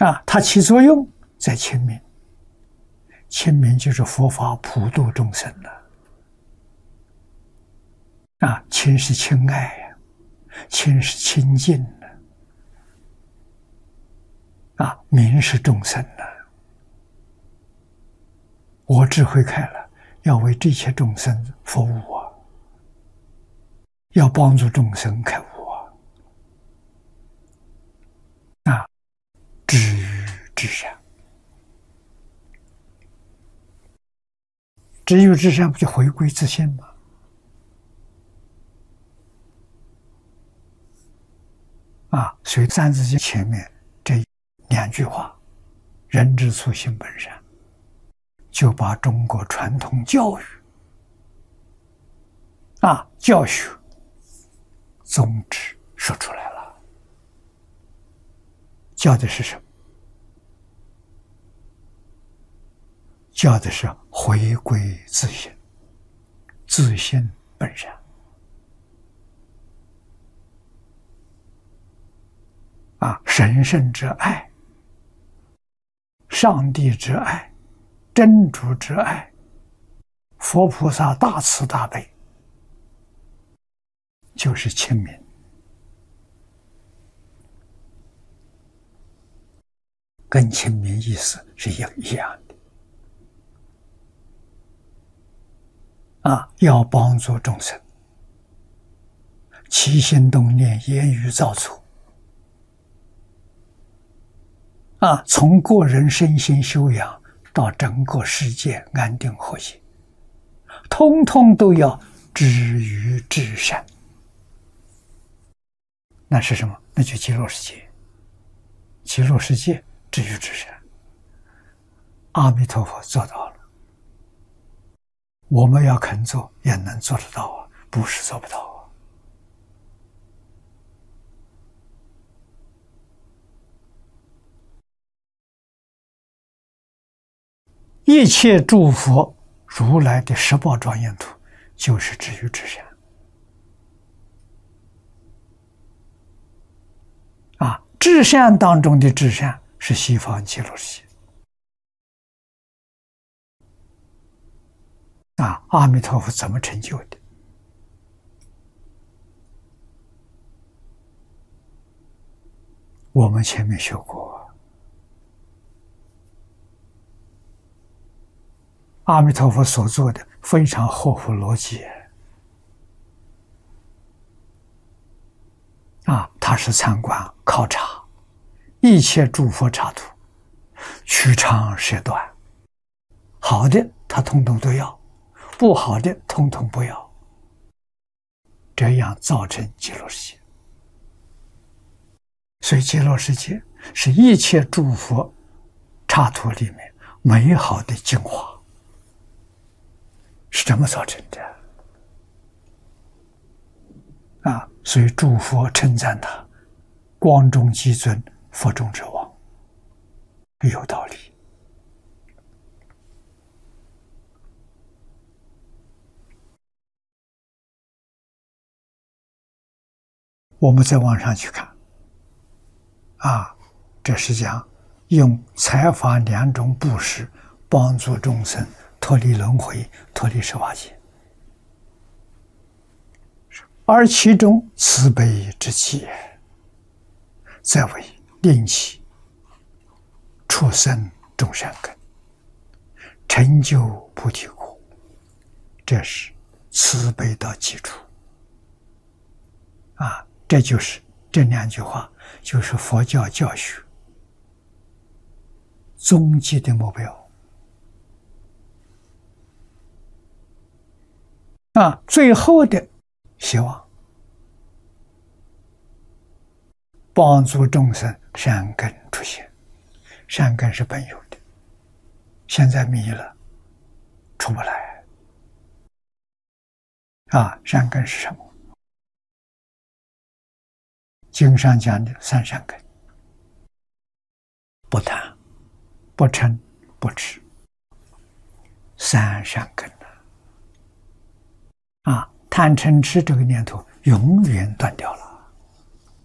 它起作用在亲民，亲民就是佛法普度众生了。亲是亲爱呀，亲是亲近了，民是众生了。我智慧开了，要为这些众生服务要帮助众生开悟知于至善，知于至善不就回归自性吗？所以《三字经》前面这2句话“人之初，性本善”，就把中国传统教育教学宗旨说出来了。教的是什么？教的是回归自性，自性本善。神圣之爱，上帝之爱，真主之爱，佛菩萨大慈大悲，就是亲民。跟亲民意思是一样的。要帮助众生，起心动念，言语造作。从个人身心修养到整个世界安定和谐，通通都要止于至善。那是什么？那就极乐世界。极乐世界止于至善，阿弥陀佛做到了。我们要肯做，也能做得到不是做不到。一切诸佛如来的十报庄严图，就是止于至善。至善当中的至善是西方极乐世界。阿弥陀佛怎么成就的？我们前面学过。阿弥陀佛所做的非常合乎逻辑。他是参观考察一切诸佛刹土，取长舍短，好的他统统都要，不好的统统不要，这样造成极乐世界。所以极乐世界是一切诸佛刹土里面美好的精华，是这么造成的。所以诸佛称赞他光中极尊，佛中之王，有道理。我们再往上去看，这是讲用财法2种布施帮助众生脱离轮回，脱离十法界。而其中慈悲之气，在为令其出生众善根，成就菩提果。这是慈悲的基础。这就是这2句话，就是佛教教学终极的目标。最后的希望帮助众生善根出现。善根是本有的，现在迷了出不来。善根是什么？经上讲的3善根：不贪、不嗔、不痴。3善根贪嗔痴这个念头永远断掉了。